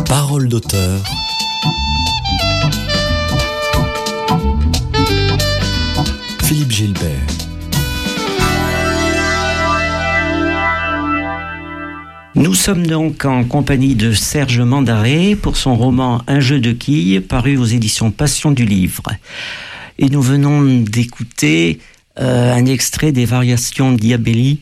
Parole d'auteur. Philippe Gilbert. Nous sommes donc en compagnie de Serge Mandaré pour son roman Un jeu de quilles, paru aux éditions Passion du Livre. Et nous venons d'écouter un extrait des variations Diabelli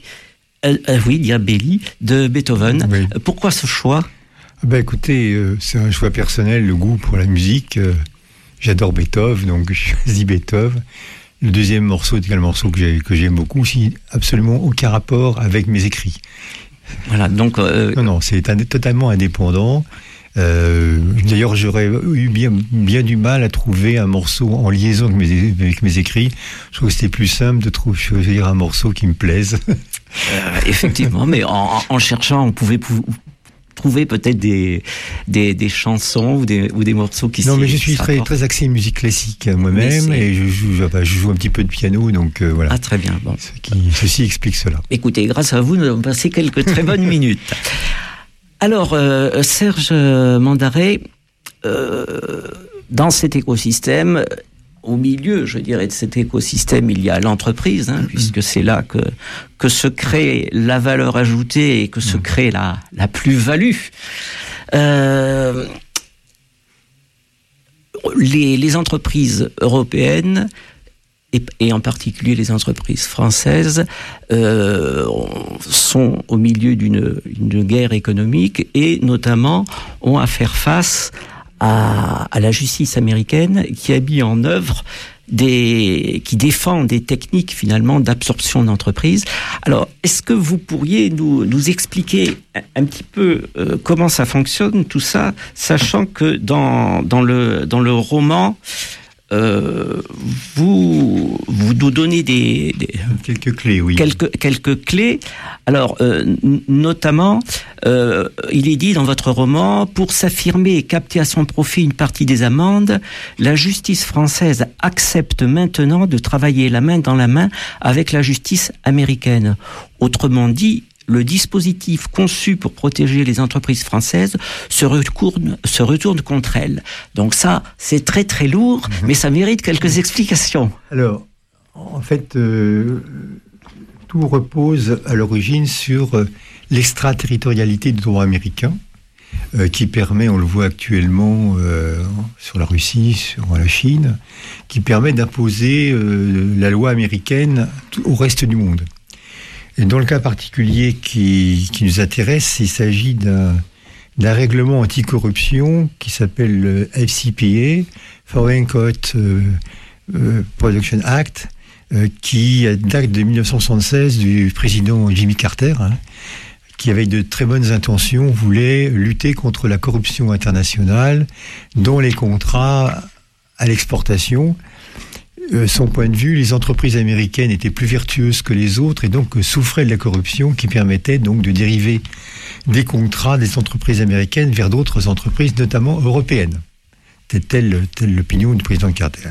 de Beethoven. Oui. Pourquoi ce choix ? Écoutez, c'est un choix personnel, le goût pour la musique. J'adore Beethoven, donc je choisis Beethoven. Le deuxième morceau est également un morceau que j'aime beaucoup, aussi absolument aucun rapport avec mes écrits. Voilà, donc Non, c'est totalement indépendant. D'ailleurs, j'aurais eu bien du mal à trouver un morceau en liaison avec mes écrits. Je trouve que c'était plus simple de choisir un morceau qui me plaise. Effectivement, mais en cherchant, on pouvait trouver peut-être des chansons ou des morceaux qui Non, mais je suis très axé musique classique moi-même, et je joue un petit peu de piano, donc voilà. Ah, très bien. Bon. Ceci explique cela. Écoutez, grâce à vous, nous avons passé quelques très bonnes minutes. Alors, Serge Mandaré, dans cet écosystème, au milieu, je dirais, de cet écosystème, il y a l'entreprise, puisque c'est là que se crée la valeur ajoutée et que se crée la plus-value. Les entreprises européennes, et en particulier les entreprises françaises, sont au milieu d'une guerre économique et notamment ont à faire face à la justice américaine qui a mis en œuvre qui défend des techniques finalement d'absorption d'entreprises. Alors, est-ce que vous pourriez nous expliquer un petit peu comment ça fonctionne tout ça, sachant que dans le roman vous nous donnez quelques clés, oui. Quelques clés. Alors, notamment, il est dit dans votre roman, pour s'affirmer et capter à son profit une partie des amendes, la justice française accepte maintenant de travailler la main dans la main avec la justice américaine. Autrement dit, le dispositif conçu pour protéger les entreprises françaises se retourne contre elles. Donc ça, c'est très très lourd, mais ça mérite quelques explications. Alors, en fait, tout repose à l'origine sur l'extraterritorialité du droit américain, qui permet, on le voit actuellement sur la Russie, sur la Chine, qui permet d'imposer la loi américaine au reste du monde. Et dans le cas particulier qui nous intéresse, il s'agit d'un règlement anticorruption qui s'appelle le FCPA, Foreign Corrupt Production Act, qui date de 1976 du président Jimmy Carter, qui avec de très bonnes intentions voulait lutter contre la corruption internationale dans les contrats à l'exportation. Son point de vue, les entreprises américaines étaient plus vertueuses que les autres et donc souffraient de la corruption qui permettait donc de dériver des contrats des entreprises américaines vers d'autres entreprises, notamment européennes. C'était telle l'opinion du président Carter.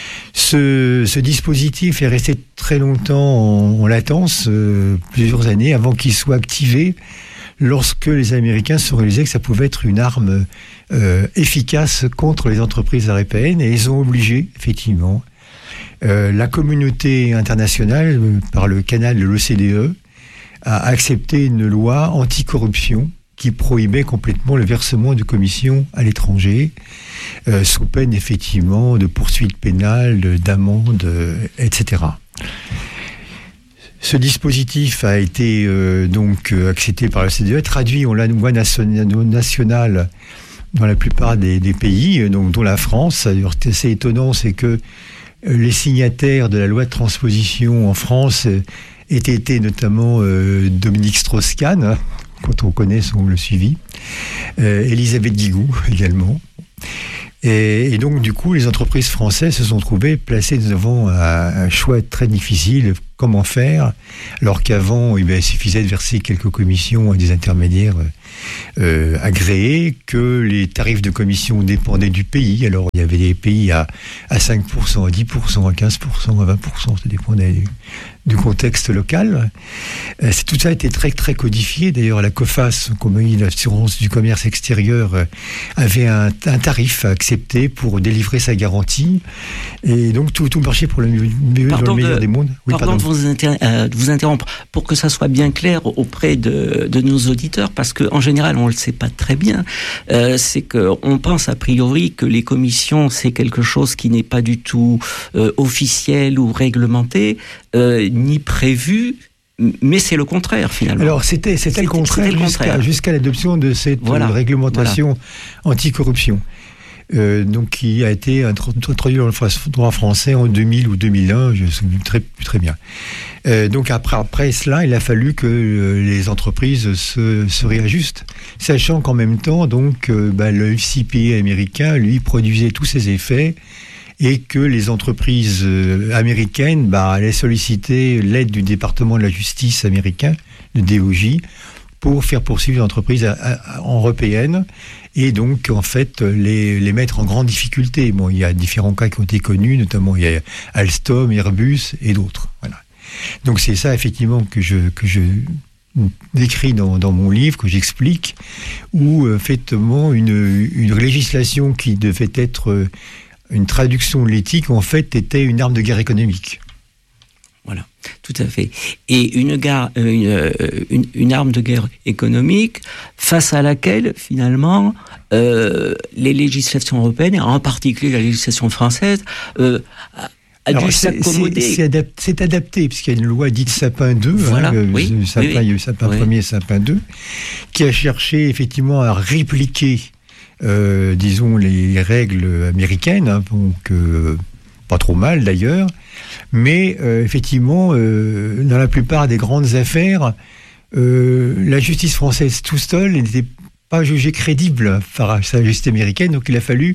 Ce dispositif est resté très longtemps en latence, plusieurs années, avant qu'il soit activé, lorsque les Américains se réalisaient que ça pouvait être une arme efficace contre les entreprises européennes, et ils ont obligé, effectivement, la communauté internationale, par le canal de l'OCDE, a accepté une loi anticorruption qui prohibait complètement le versement de commissions à l'étranger, sous peine effectivement de poursuites pénales, d'amendes, etc. Ce dispositif a été donc accepté par l'OCDE, traduit en loi nationale dans la plupart des pays, donc, dont la France. D'ailleurs, c'est assez étonnant, c'est que les signataires de la loi de transposition en France étaient notamment Dominique Strauss-Kahn, quand on connaît le suivi, Elisabeth Guigou également. Et donc, du coup, les entreprises françaises se sont trouvées placées devant un choix très difficile. Comment faire ? Alors qu'avant, il suffisait de verser quelques commissions à des intermédiaires agréé, que les tarifs de commission dépendaient du pays. Alors, il y avait des pays à 5%, à 10%, à 15%, à 20%, ça dépendait du contexte local. Tout ça a été très, très codifié. D'ailleurs, la COFAS, Compagnie d'assurance du commerce extérieur, avait un tarif à accepter pour délivrer sa garantie. Et donc, tout marchait pour le mieux dans le meilleur des mondes. Oui, pardon de vous interrompre, pour que ça soit bien clair auprès de nos auditeurs, parce qu'en général, on ne le sait pas très bien, c'est qu'on pense a priori que les commissions, c'est quelque chose qui n'est pas du tout officiel ou réglementé, ni prévu, mais c'est le contraire finalement. Alors c'était le contraire jusqu'à l'adoption de cette réglementation anticorruption. Donc qui a été introduit dans le droit français en 2000 ou 2001, je ne me souviens très bien. Donc après cela, il a fallu que les entreprises se réajustent, sachant qu'en même temps, donc, le FCPA américain, lui, produisait tous ses effets, et que les entreprises américaines allaient solliciter l'aide du département de la justice américain, le DOJ, pour faire poursuivre les entreprises européennes et donc en fait les mettre en grande difficulté. Bon, il y a différents cas qui ont été connus, notamment il y a Alstom, Airbus et d'autres. Voilà. Donc c'est ça effectivement que je décrit dans mon livre, que j'explique, où effectivement une législation qui devait être une traduction de l'éthique, en fait, était une arme de guerre économique. Voilà, tout à fait. Et une arme de guerre économique face à laquelle, finalement, les législations européennes, et en particulier la législation française, a dû s'accommoder. C'est adapté, puisqu'il y a une loi dite Sapin 2, il y a eu Sapin 1er et Sapin 2, qui a cherché effectivement à répliquer disons les règles américaines, donc pas trop mal d'ailleurs, mais effectivement dans la plupart des grandes affaires, la justice française tout seule n'était pas jugée crédible par la justice américaine, donc il a fallu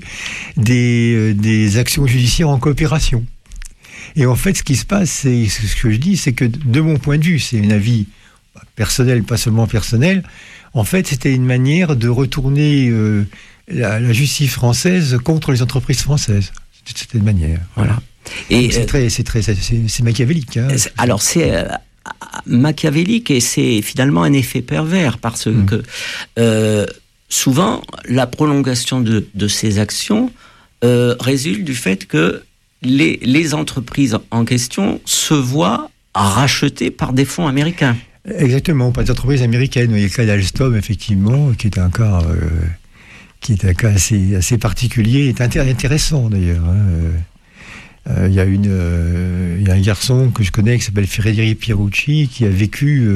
des actions judiciaires en coopération. Et en fait, ce qui se passe, c'est ce que je dis, c'est que de mon point de vue, c'est un avis personnel, pas seulement personnel, en fait, c'était une manière de retourner la justice française contre les entreprises françaises. C'était une manière. Voilà. Et c'est machiavélique. Hein. Alors c'est machiavélique et c'est finalement un effet pervers parce que souvent la prolongation de ces actions résulte du fait que les entreprises en question se voient rachetées par des fonds américains. Exactement, par des entreprises américaines. Il y a le cas d'Alstom, effectivement, qui est un cas assez particulier et intéressant d'ailleurs. Il y a un garçon que je connais qui s'appelle Frédéric Pierucci qui a vécu,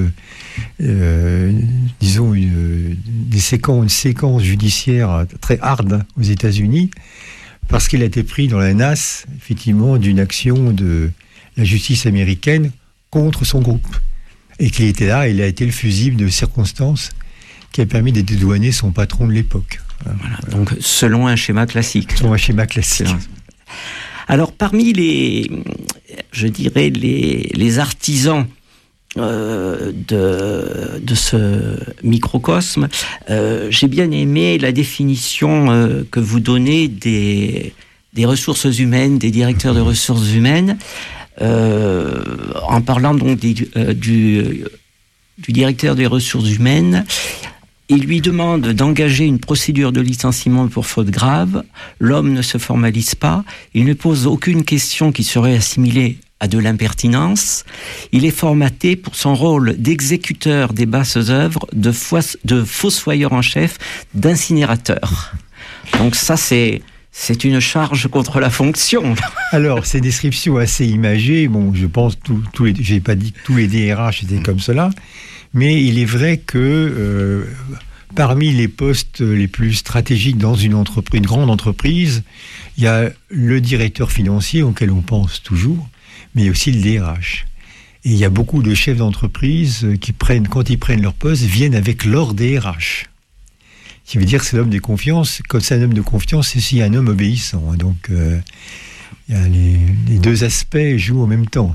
disons, une séquence judiciaire très hard aux États-Unis parce qu'il a été pris dans la nasse, effectivement, d'une action de la justice américaine contre son groupe. Et qu'il était là, il a été le fusible de circonstances qui a permis de dédouaner son patron de l'époque. Voilà. Donc, selon un schéma classique. Selon un schéma classique. Alors, parmi les artisans de ce microcosme, j'ai bien aimé la définition que vous donnez des ressources humaines, des directeurs de ressources humaines, en parlant donc du directeur des ressources humaines. Il lui demande d'engager une procédure de licenciement pour faute grave. L'homme ne se formalise pas. Il ne pose aucune question qui serait assimilée à de l'impertinence. Il est formaté pour son rôle d'exécuteur des basses œuvres, de fossoyeur en chef, d'incinérateur. Donc ça, c'est une charge contre la fonction. Alors, ces descriptions assez imagées, bon, je pense j'ai pas dit que tous les DRH étaient comme cela, mais il est vrai que parmi les postes les plus stratégiques dans une grande entreprise, il y a le directeur financier auquel on pense toujours, mais il y a aussi le DRH. Et il y a beaucoup de chefs d'entreprise qui quand ils prennent leur poste, viennent avec leur DRH. Ce qui veut dire que c'est l'homme de confiance. Quand c'est un homme de confiance, c'est aussi un homme obéissant. Donc, il y a les deux aspects jouent en même temps.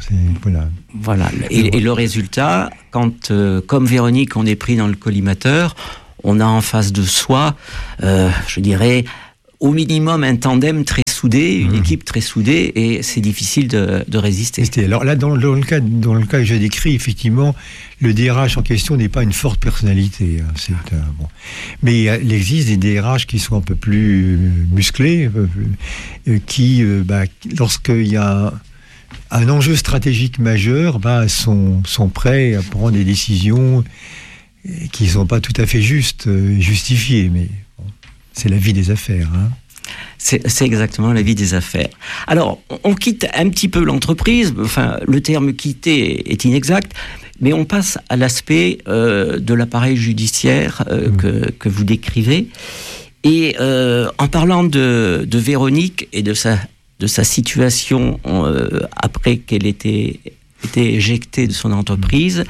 Voilà. Et le résultat, quand, comme Véronique, on est pris dans le collimateur, on a en face de soi, je dirais, au minimum un tandem très soudé, une équipe très soudée, et c'est difficile de résister. Alors là, dans le cas que j'ai décrit, effectivement, le DRH en question n'est pas une forte personnalité. Bon. Mais il existe des DRH qui sont un peu plus musclés, qui, lorsqu'il y a un enjeu stratégique majeur, sont prêts à prendre des décisions qui ne sont pas tout à fait justifiées. Mais bon, c'est la vie des affaires. Hein. C'est exactement la vie des affaires. Alors, on quitte un petit peu l'entreprise, enfin, le terme quitter est inexact, mais on passe à l'aspect de l'appareil judiciaire que vous décrivez. Et en parlant de Véronique et de sa situation après qu'elle était éjectée de son entreprise,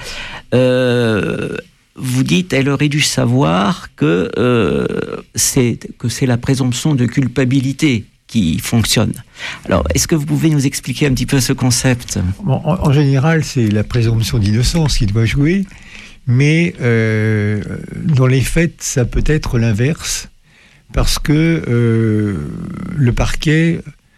vous dites, elle aurait dû savoir que c'est la présomption de culpabilité qui fonctionne. Alors, est-ce que vous pouvez nous expliquer un petit peu ce concept ? Bon, en général, c'est la présomption d'innocence qui doit jouer, mais dans les faits, ça peut être l'inverse, parce que le parquet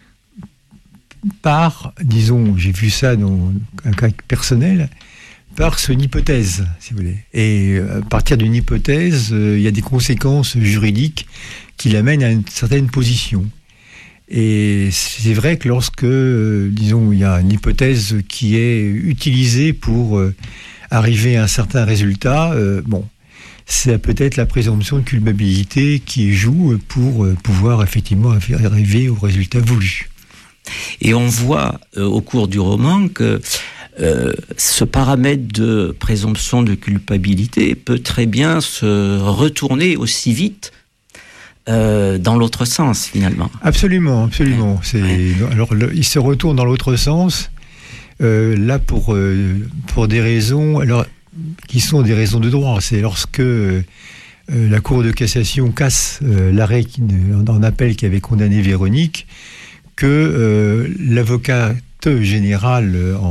part, disons, j'ai vu ça dans un cas personnel, par une hypothèse, si vous voulez. Et à partir d'une hypothèse, il y a des conséquences juridiques qui l'amènent à une certaine position. Et c'est vrai que lorsque, disons, il y a une hypothèse qui est utilisée pour arriver à un certain résultat, c'est peut-être la présomption de culpabilité qui joue pour pouvoir effectivement arriver au résultat voulu. Et on voit au cours du roman que ce paramètre de présomption de culpabilité peut très bien se retourner aussi vite dans l'autre sens, finalement. Absolument. Alors, il se retourne dans l'autre sens, là pour des raisons qui sont des raisons de droit. C'est lorsque la Cour de cassation casse l'arrêt en appel qui avait condamné Véronique, que l'avocate générale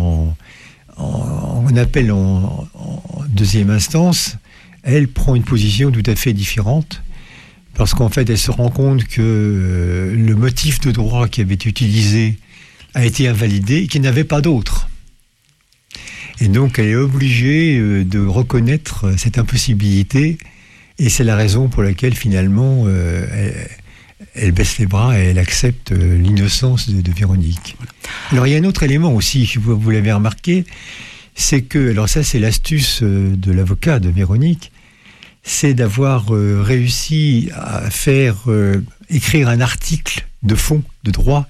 en appel en deuxième instance, elle prend une position tout à fait différente, parce qu'en fait, elle se rend compte que le motif de droit qui avait été utilisé a été invalidé et qu'il n'y avait pas d'autre. Et donc, elle est obligée de reconnaître cette impossibilité, et c'est la raison pour laquelle, finalement, elle baisse les bras et elle accepte l'innocence de Véronique. Alors, il y a un autre élément aussi, vous l'avez remarqué, c'est que, alors ça, c'est l'astuce de l'avocat de Véronique, c'est d'avoir réussi à faire écrire un article de fond, de droit,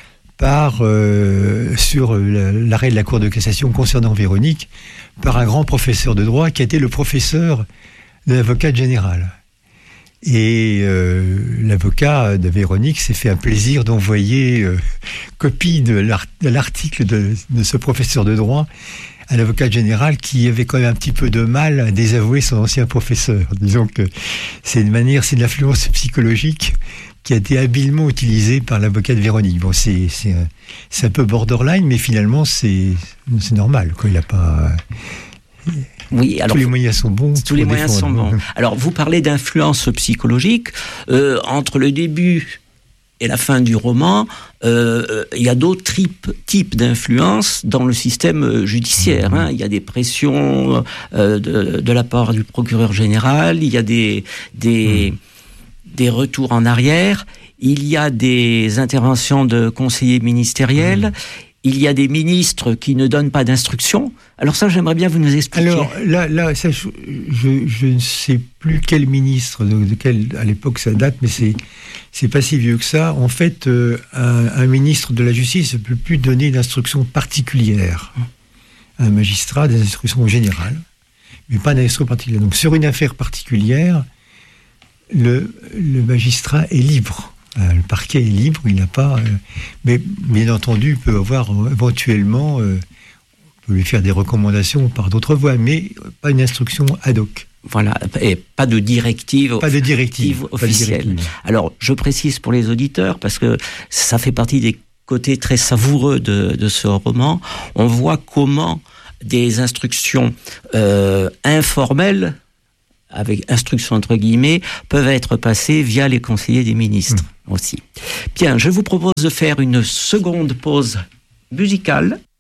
sur l'arrêt de la Cour de cassation concernant Véronique, par un grand professeur de droit qui a été le professeur de l'avocate générale. Et l'avocat de Véronique s'est fait un plaisir d'envoyer copie de l'article de ce professeur de droit à l'avocat général, qui avait quand même un petit peu de mal à désavouer son ancien professeur. Disons que c'est de l'influence psychologique qui a été habilement utilisée par l'avocat de Véronique. Bon, c'est un peu borderline, mais finalement c'est normal, quoi. Il a pas... Oui, alors, tous les moyens sont bons. Tous les moyens sont bons. Alors, vous parlez d'influence psychologique. Entre le début et la fin du roman, il y a d'autres types d'influence dans le système judiciaire. Hein. Il y a des pressions de la part du procureur général, il y a des retours en arrière, il y a des interventions de conseillers ministériels, il y a des ministres qui ne donnent pas d'instructions. Alors ça, j'aimerais bien vous nous expliquer. Alors là ça, je ne sais plus quel ministre, de quel à l'époque ça date, mais c'est pas si vieux que ça. En fait, un ministre de la Justice ne peut plus donner d'instructions particulières à un magistrat, des instructions générales, mais pas d'instructions particulières. Donc sur une affaire particulière, le magistrat est libre. Le parquet est libre, il n'a pas... mais bien entendu, peut avoir éventuellement... peut lui faire des recommandations par d'autres voies, mais pas une instruction ad hoc. Voilà, et pas de directive officielle. Alors, je précise pour les auditeurs, parce que ça fait partie des côtés très savoureux de ce roman, on voit comment des instructions informelles avec instruction entre guillemets, peuvent être passées via les conseillers des ministres aussi. Bien, je vous propose de faire une seconde pause musicale.